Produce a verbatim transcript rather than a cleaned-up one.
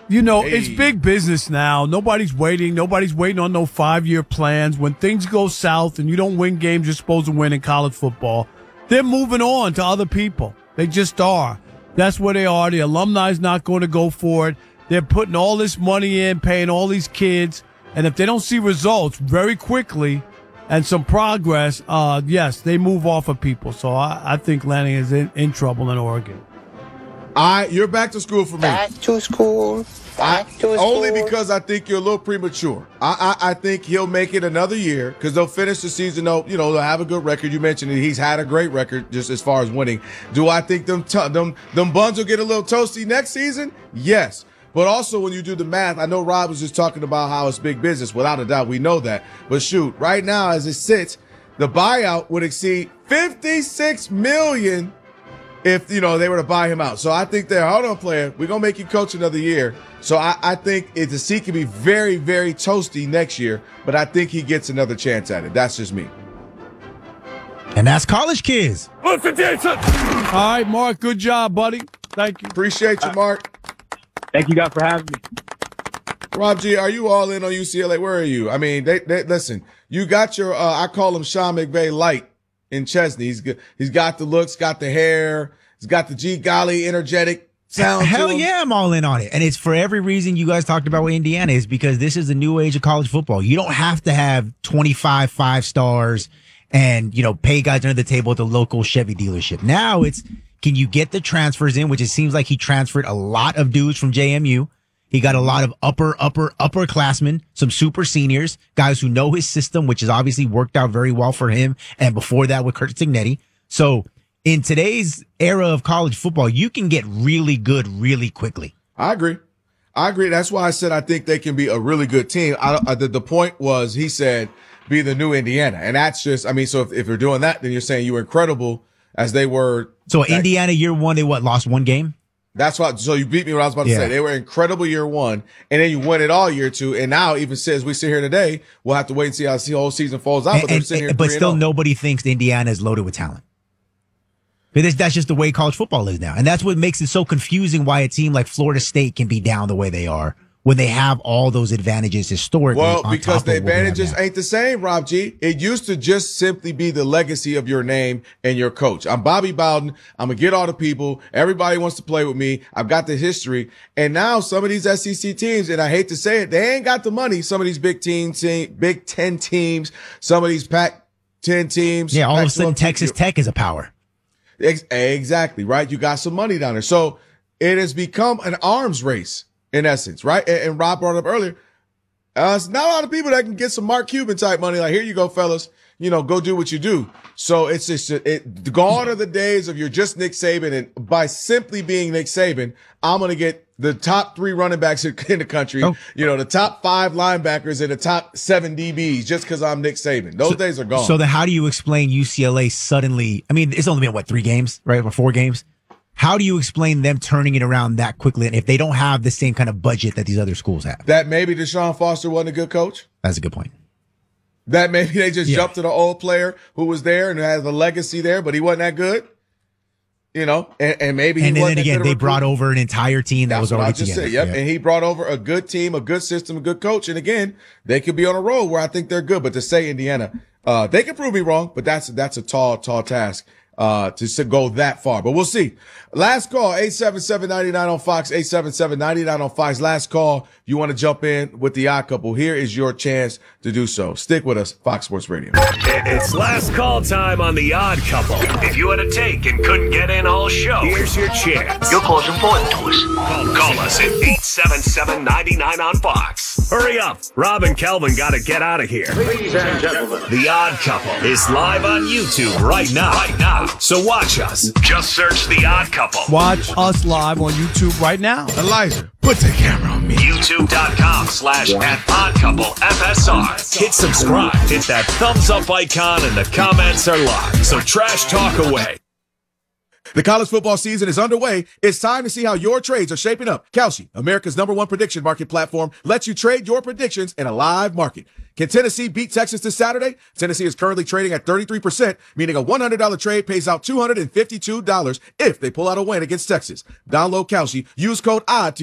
You know, Hey. it's big business now. Nobody's waiting. Nobody's waiting on no five-year plans. When things go south and you don't win games you're supposed to win in college football, they're moving on to other people. They just are. That's where they are. The alumni's not going to go for it. They're putting all this money in, paying all these kids. And if they don't see results very quickly and some progress, uh, yes, they move off of people. So I, I think Lanning is in, in trouble in Oregon. I, you're back to school for me. Back to school. Back to school. Only because I think you're a little premature. I I, I think he'll make it another year because they'll finish the season. They'll, you know, they'll have a good record. You mentioned it. He's had a great record just as far as winning. Do I think them t- them them buns will get a little toasty next season? Yes. But also when you do the math, I know Rob was just talking about how it's big business. Without a doubt, we know that. But shoot, right now as it sits, the buyout would exceed fifty-six million dollars if, you know, they were to buy him out. So I think they're, hold on, player, we're going to make you coach another year. So I, I think it, the seat could be very, very toasty next year, but I think he gets another chance at it. That's just me. And that's College Kids. Listen, Jason. All right, Mark, good job, buddy. Thank you. Appreciate you, Mark. Thank you guys for having me. Rob G, are you all in on U C L A? Where are you? I mean, they, they listen, you got your, uh, I call him Sean McVay light in Chesney. He's good. He's got the looks, got the hair. He's got the G golly energetic sound. Hell to him. yeah, I'm all in on it. And it's for every reason you guys talked about with Indiana is because this is the new age of college football. You don't have to have twenty-five five stars and, you know, pay guys under the table at the local Chevy dealership. Now it's, can you get the transfers in, which it seems like he transferred a lot of dudes from J M U. He got a lot of upper, upper, upperclassmen, some super seniors, guys who know his system, which has obviously worked out very well for him. And before that with Kurt Signetti. So in today's era of college football, you can get really good really quickly. I agree. I agree. That's why I said I think they can be a really good team. I, I, the, the point was, he said, be the new Indiana. And that's just, I mean, so if, if you're doing that, then you're saying you were incredible as they were. So that, Indiana year one, they what, lost one game? That's why. So you beat me what I was about to Yeah. say. They were incredible year one, and then you win it all year two. And now, even as we sit here today, we'll have to wait and see how the whole season falls out. And, but they're and- sitting here, but three still and oh. nobody thinks Indiana is loaded with talent. Because that's just the way college football is now. And that's what makes it so confusing why a team like Florida State can be down the way they are when they have all those advantages historically. Well, on because top the of what we have advantages now. ain't the same, Rob G. It used to just simply be the legacy of your name and your coach. I'm Bobby Bowden. I'm going to get all the people. Everybody wants to play with me. I've got the history. And now some of these S E C teams, and I hate to say it, they ain't got the money. Some of these big teams, Big Ten teams, some of these Pac ten teams. Yeah, all of a Pac sudden twelve Texas teams. Tech is a power. Ex- Exactly, right? You got some money down there. So it has become an arms race in essence, right? And, and Rob brought up earlier, uh, it's not a lot of people that can get some Mark Cuban type money. Like, here you go, fellas, you know, go do what you do. So it's just, it, gone are the days of you're just Nick Saban. And by simply being Nick Saban, I'm going to get the top three running backs in the country, Oh. you know, the top five linebackers and the top seven D Bs just because I'm Nick Saban. Those So- days are gone. So then how do you explain U C L A suddenly, I mean, it's only been, what, three games, right? Or four games? How do you explain them turning it around that quickly if they don't have the same kind of budget that these other schools have? that maybe Deshaun Foster wasn't a good coach. That's a good point. That maybe they just Yeah. jumped to the old player who was there and has a legacy there, but he wasn't that good. You know, and, and maybe he And then, wasn't then that again, good of they a brought recruiter. over an entire team that That's was what I already just together. said. Yep. Yeah. And he brought over a good team, a good system, a good coach. And again, they could be on a roll where I think they're good. But to say Indiana, uh, they can prove me wrong, but that's, that's a tall, tall task. Uh, to s- go that far, but we'll see. Last call, eight seven seven, nine nine on Fox, eight seven seven, nine nine on Fox. Last call. You want to jump in with the odd couple. Here is your chance to do so. Stick with us, Fox Sports Radio. It's last call time on The Odd Couple. If you had a take and couldn't get in all show, here's your chance. Your call's important to us. Call, call us at eight seven seven, nine nine on Fox. Hurry up. Rob and Kelvin got to get out of here. Ladies and gentlemen. The Odd Couple is live on YouTube right now. Right now. So watch us. Just search The Odd Couple. Watch us live on YouTube right now. Elijah, put the camera on me. YouTube.com slash at Odd Couple F S R. Hit subscribe. Hit that thumbs up icon and the comments are live. So trash talk away. The college football season is underway. It's time to see how your trades are shaping up. Kalshi, America's number one prediction market platform, lets you trade your predictions in a live market. Can Tennessee beat Texas this Saturday? Tennessee is currently trading at thirty-three percent, meaning a one hundred dollars trade pays out two hundred fifty-two dollars if they pull out a win against Texas. Download Kalshi, use code ODD to